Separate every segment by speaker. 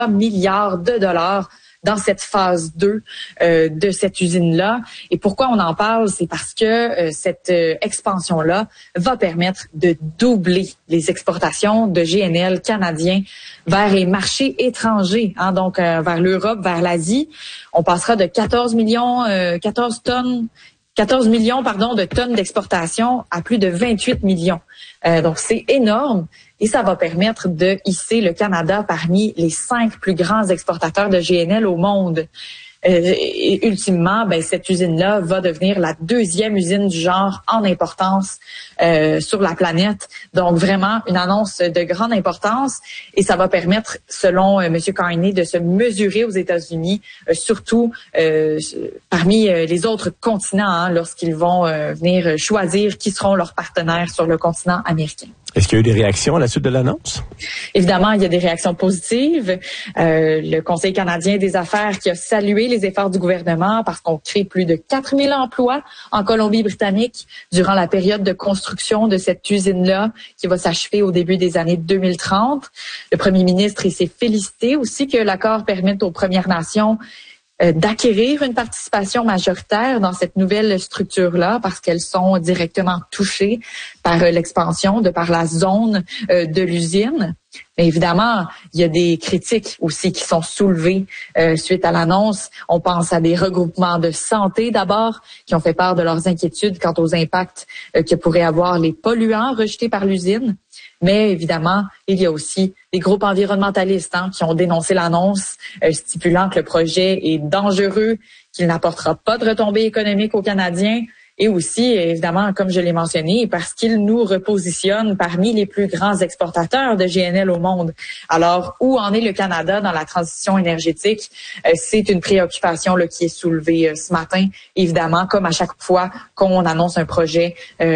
Speaker 1: milliards de dollars dans cette phase 2 de cette usine-là. Et pourquoi on en parle? C'est parce que cette expansion-là va permettre de doubler les exportations de GNL canadiens vers les marchés étrangers, donc vers l'Europe, vers l'Asie. On passera de 14 millions de tonnes d'exportation à plus de 28 millions. Donc, c'est énorme et ça va permettre de hisser le Canada parmi les 5 plus grands exportateurs de GNL au monde. Et ultimement, cette usine-là va devenir la 2e usine du genre en importance sur la planète. Donc, vraiment, une annonce de grande importance. Et ça va permettre, selon M. Carney, de se mesurer aux États-Unis, surtout parmi les autres continents, lorsqu'ils vont venir choisir qui seront leurs partenaires sur le continent américain.
Speaker 2: Est-ce qu'il y a eu des réactions à la suite de l'annonce?
Speaker 1: Évidemment, il y a des réactions positives. Le Conseil canadien des affaires qui a salué les efforts du gouvernement parce qu'on crée plus de 4000 emplois en Colombie-Britannique durant la période de construction de cette usine-là qui va s'achever au début des années 2030. Le premier ministre s'est félicité aussi que l'accord permette aux Premières Nations d'acquérir une participation majoritaire dans cette nouvelle structure-là parce qu'elles sont directement touchées par l'expansion de par la zone de l'usine. Mais évidemment, il y a des critiques aussi qui sont soulevées suite à l'annonce. On pense à des regroupements de santé d'abord qui ont fait part de leurs inquiétudes quant aux impacts que pourraient avoir les polluants rejetés par l'usine. Mais évidemment, il y a aussi des groupes environnementalistes qui ont dénoncé l'annonce, stipulant que le projet est dangereux, qu'il n'apportera pas de retombées économiques aux Canadiens. Et aussi, évidemment, comme je l'ai mentionné, parce qu'il nous repositionne parmi les plus grands exportateurs de GNL au monde. Alors, où en est le Canada dans la transition énergétique? C'est une préoccupation qui est soulevée ce matin, évidemment, comme à chaque fois qu'on annonce un projet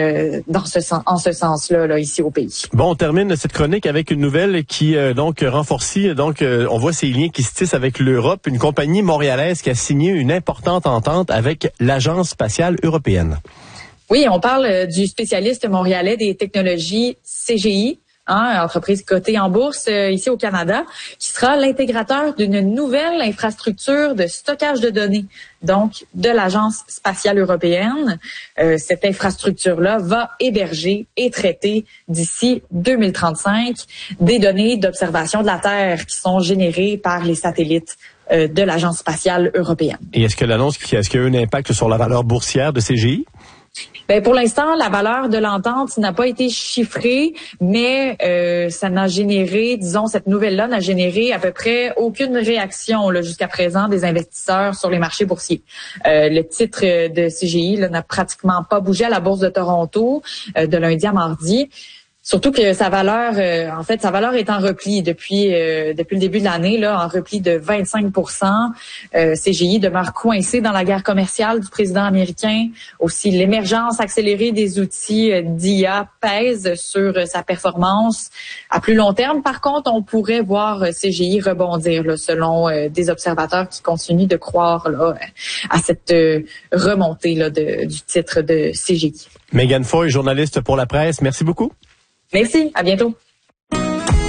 Speaker 1: en ce sens-là, ici au pays.
Speaker 2: Bon, on termine cette chronique avec une nouvelle qui renforce. On voit ces liens qui se tissent avec l'Europe. Une compagnie montréalaise qui a signé une importante entente avec l'Agence spatiale européenne.
Speaker 1: Oui, on parle du spécialiste montréalais des technologies CGI, entreprise cotée en bourse ici au Canada, qui sera l'intégrateur d'une nouvelle infrastructure de stockage de données, donc de l'Agence spatiale européenne. Cette infrastructure-là va héberger et traiter d'ici 2035 des données d'observation de la Terre qui sont générées par les satellites de l'Agence spatiale européenne.
Speaker 2: Et est-ce qu'il y a eu un impact sur la valeur boursière de CGI?
Speaker 1: Pour l'instant, la valeur de l'entente n'a pas été chiffrée, mais ça n'a généré, cette nouvelle-là n'a généré à peu près aucune réaction jusqu'à présent des investisseurs sur les marchés boursiers. Le titre de CGI n'a pratiquement pas bougé à la Bourse de Toronto de lundi à mardi. Surtout que sa valeur est en repli depuis le début de l'année, en repli de 25%. CGI demeure coincé dans la guerre commerciale du président américain. Aussi, l'émergence accélérée des outils d'IA pèse sur sa performance. À plus long terme, par contre, on pourrait voir CGI rebondir, selon des observateurs qui continuent de croire à cette remontée du titre de CGI.
Speaker 2: Megan Foy, journaliste pour la presse, merci beaucoup.
Speaker 1: Merci, à bientôt.